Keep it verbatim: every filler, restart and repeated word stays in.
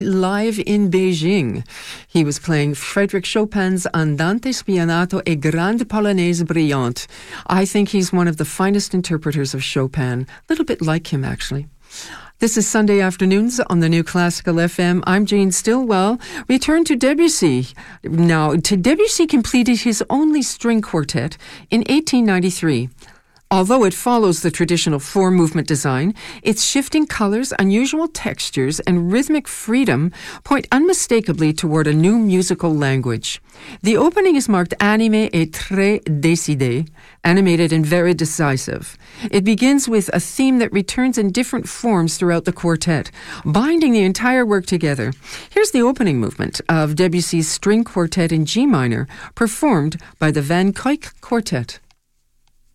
live in Beijing. He was playing Frédéric Chopin's Andante spianato e Grande Polonaise brillante. I think he's one of the finest interpreters of Chopin. A little bit like him, actually. This is Sunday Afternoons on the New Classical F M. I'm Jane Stillwell. We turn to Debussy. Now, Debussy completed his only string quartet in eighteen ninety-three. Although it follows the traditional four-movement design, its shifting colors, unusual textures, and rhythmic freedom point unmistakably toward a new musical language. The opening is marked animé et très décidé, animated and very decisive. It begins with a theme that returns in different forms throughout the quartet, binding the entire work together. Here's the opening movement of Debussy's string quartet in G minor, performed by the Van Cuyck Quartet.